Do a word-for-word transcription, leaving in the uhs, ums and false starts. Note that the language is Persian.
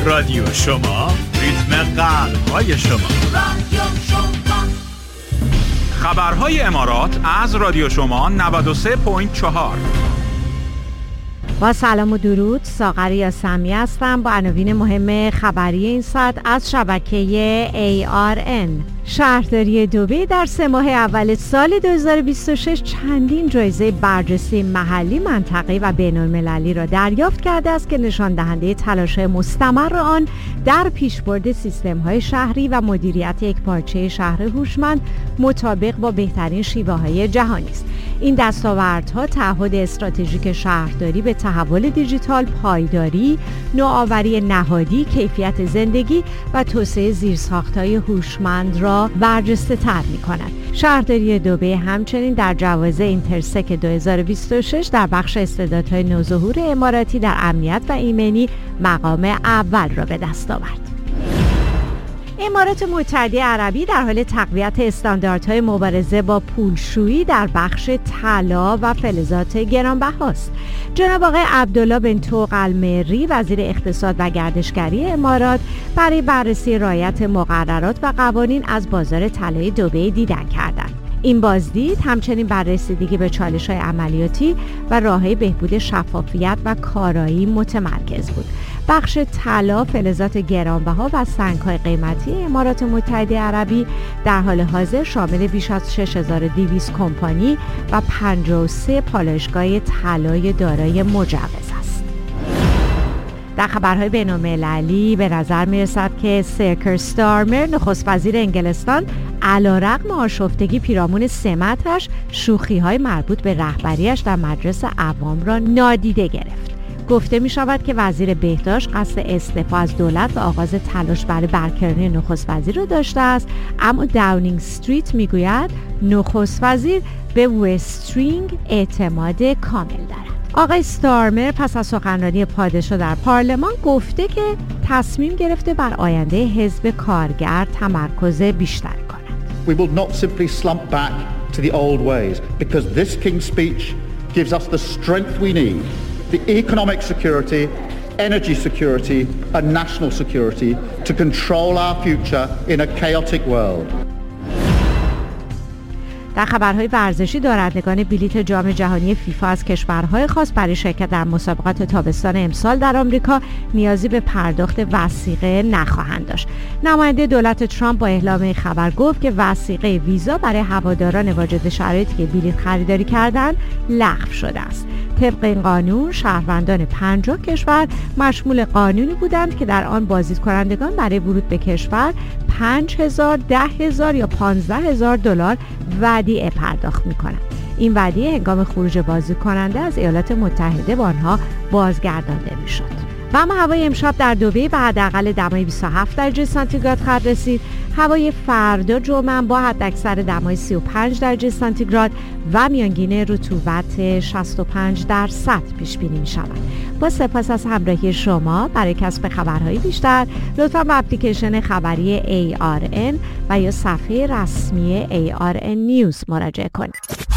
رادیو شما، ریتم قلب‌های شما. رادیو شما. خبرهای امارات از رادیو شما نود و سه و چهار. با سلام و درود، ساغر یاسمی هستم با عناوین مهم خبری این ساعت از شبکه ای آر ان. شهرداری دبی در سه ماه اول سال دو هزار و بیست و شش چندین جایزه برجسته محلی، منطقه‌ای و بین‌المللی را دریافت کرده است که نشان دهنده تلاش‌های مستمر آن در پیشبرد سیستم‌های شهری و مدیریت یکپارچه شهر هوشمند مطابق با بهترین شیوه‌های جهانی است. این دستاوردها تعهد استراتژیک شهرداری به تحول دیجیتال، پایداری، نوآوری نهادی، کیفیت زندگی و توسعه زیرساخت‌های هوشمند را برجسته تر می کند. شهرداری دبی همچنین در جوایز اینترسک دو هزار و بیست و شش در بخش استعدادهای نوظهور اماراتی در امنیت و ایمنی مقام اول را به دست آورد. امارات متحده عربی در حال تقویت استانداردهای مبارزه با پولشویی در بخش طلا و فلزات گرانبهاست. جناب آقای عبدالله بن طوق المری، وزیر اقتصاد و گردشگری امارات، برای بررسی رعایت مقررات و قوانین از بازار طلای دبی دیدن کردند. این بازدید همچنین بر رسیدگی به چالش‌های عملیاتی و راه‌های بهبود شفافیت و کارایی متمرکز بود. بخش طلا، فلزات گرانبها و سنگ‌های قیمتی امارات متحده عربی در حال حاضر شامل بیش از شش هزار و دویست کمپانی و پنجاه و سه پالایشگاه طلای دارای مجوز است. در خبرهای بین‌المللی به نظر می‌رسد که سر کیر ستارمر، نخست وزیر انگلستان، علیرغم آشفتگی پیرامون سمتش، شوخی‌های مربوط به رهبریش در مجلس عوام را نادیده گرفت. گفته می شود که وزیر بهداشت قصد استعفا از دولت و آغاز تلاش برای برکناری نخست وزیر را داشته است، اما داونینگ استریت می گوید نخست وزیر به وسترینگ اعتماد کامل دارد. آقای ستارمر پس از سخنرانی پادشاه در پارلمان گفته که تصمیم گرفته بر آینده حزب کارگر تمرکز بیشتر کند. We will not simply slump back to the old ways because this King's speech gives us the strength we need, the economic security, energy security and national security to control our future in a chaotic world. در خبرهای ورزشی، دارندگان بلیت جام جهانی فیفا از کشورهای خاص برای شرکت در مسابقات تابستان امسال در آمریکا نیازی به پرداخت وثیقه نخواهند داشت. نماینده دولت ترامپ با اعلام این خبر گفت که وثیقه ویزا برای هواداران واجد شرایطی که بلیت خریداری کردند لغو شده است. طبق این قانون شهروندان پنجاه کشور مشمول قانونی بودند که در آن بازدیدکنندگان برای ورود به کشور پنج هزار، ده هزار یا پانزده هزار دلار ودیعه پرداخت می‌کنند. این ودیعه هنگام خروج بازدیدکننده از ایالات متحده به آنها بازگردانده می‌شد. و اما هوای امشب در دبی به حداقل دمای بیست و هفت درجه سانتیگراد خواهد رسید. هوای فردا جمعه با حداکثر دمای سی و پنج درجه سانتیگراد و میانگین رطوبت شصت و پنج درصد پیش بینی می شود. با سپاس از همراهی شما. برای کسب خبرهای بیشتر لطفاً به اپلیکیشن خبری ای آر ان و یا صفحه رسمی ای آر ان نیوز مراجعه کنید.